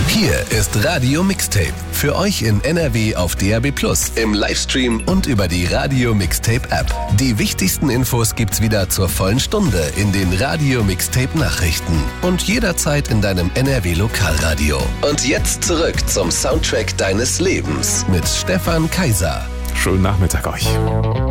Hier ist Radio Mixtape. Für euch in NRW auf DAB+, im Livestream und über die Radio Mixtape App. Die wichtigsten Infos gibt's wieder zur vollen Stunde in den Radio Mixtape Nachrichten und jederzeit in deinem NRW Lokalradio. Und jetzt zurück zum Soundtrack deines Lebens mit Stefan Kaiser. Schönen Nachmittag euch.